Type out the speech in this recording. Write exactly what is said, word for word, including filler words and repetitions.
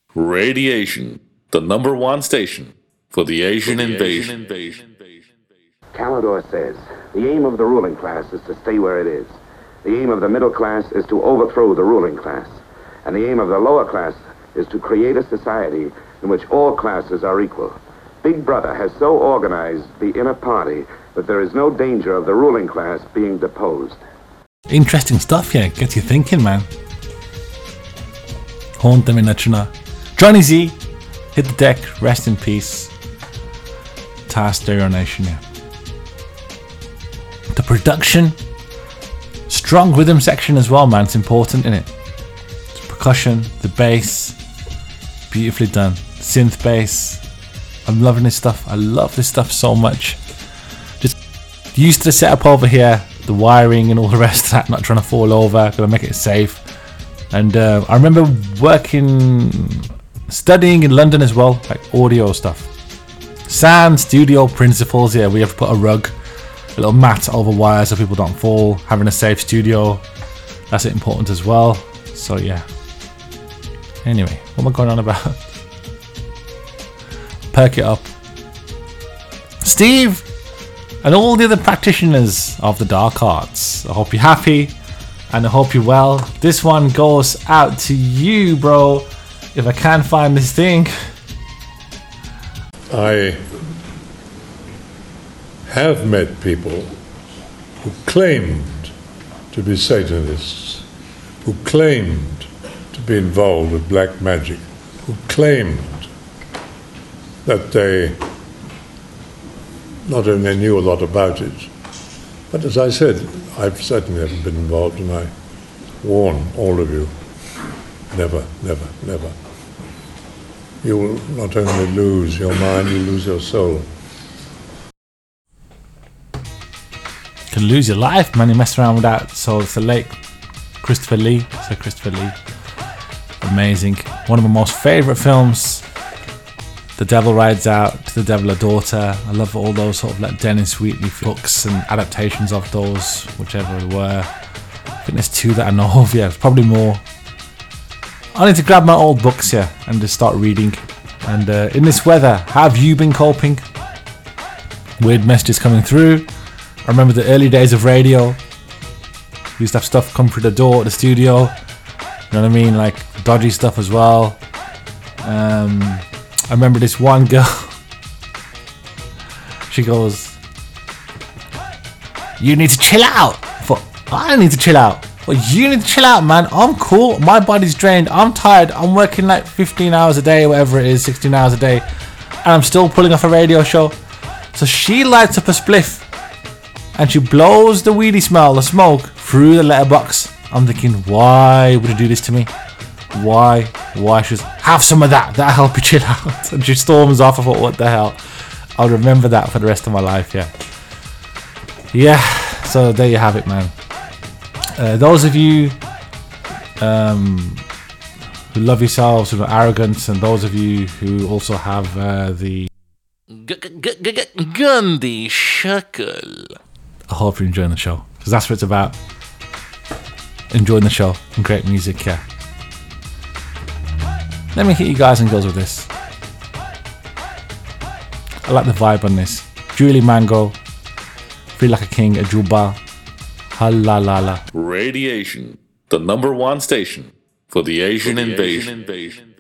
Radiation, the number one station for the Asian invasion. Calidor says, the aim of the ruling class is to stay where it is. The aim of the middle class is to overthrow the ruling class. And the aim of the lower class is to create a society in which all classes are equal. Big Brother has so organized the inner party that there is no danger of the ruling class being deposed. Interesting stuff, yeah. Gets you thinking, man. Haunta Minachuna. Johnny Z, hit the deck, rest in peace. Tar Stereo Nation, yeah. The production, strong rhythm section as well, man. It's important, isn't it? The percussion, the bass, beautifully done. Synth bass. I'm loving this stuff. I love this stuff so much. Just used to the setup over here, the wiring and all the rest of that, not trying to fall over, gotta make it safe. And uh, I remember working, studying in London as well, like audio stuff. Sound studio principles, yeah, we have to put a rug, a little mat over wires so people don't fall, having a safe studio, that's important as well. So yeah. Anyway, what am I going on about? Perk it up. Steve and all the other practitioners of the dark arts, I hope you're happy and I hope you're well. This one goes out to you, bro. If I can't find this thing. I have met people who claimed to be Satanists, who claimed to be involved with black magic, who claimed that they not only knew a lot about it, but as I said, I've certainly never been involved, and I warn all of you, never, never, never. You will not only lose your mind, you lose your soul. You can lose your life, man. You mess around with that. So it's the late Christopher Lee. So Christopher Lee, amazing. One of my most favourite films. The Devil Rides Out, To the Devil a Daughter. I love all those sort of like Dennis Wheatley books and adaptations of those, whichever they were. I think there's two that I know of, yeah, probably more. I need to grab my old books here and just start reading. And uh, in this weather, how have you been coping? Weird messages coming through. I remember the early days of radio. Used to have stuff come through the door at the studio. You know what I mean? Like dodgy stuff as well. Um... I remember this one girl, she goes, you need to chill out. I thought, I need to chill out. Well, you need to chill out, man. I'm cool. My body's drained. I'm tired. I'm working like fifteen hours a day, whatever it is, sixteen hours a day. And I'm still pulling off a radio show. So she lights up a spliff and she blows the weedy smell, the smoke, through the letterbox. I'm thinking, why would you do this to me? Why? Why? She goes, have some of that. That'll help you chill out. And she storms off. I thought, what the hell? I'll remember that for the rest of my life, yeah. Yeah, so there you have it, man. Uh, those of you um, who love yourselves, who are arrogant, and those of you who also have uh, the Gandhi Shackle, I hope you're enjoying the show, because that's what it's about. Enjoying the show and great music, yeah. Let me hit you guys and girls with this. I like the vibe on this. Julie Mango, Feel Like a King, a Juba, Halalala. Radiation, the number one station for the Asian, for the invasion. Asian invasion.